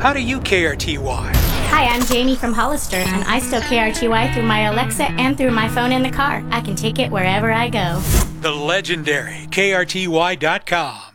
How do you KRTY? Hi, I'm Jamie from Hollister, and I still KRTY through my Alexa and through my phone in the car. I can take it wherever I go. The legendary KRTY.com.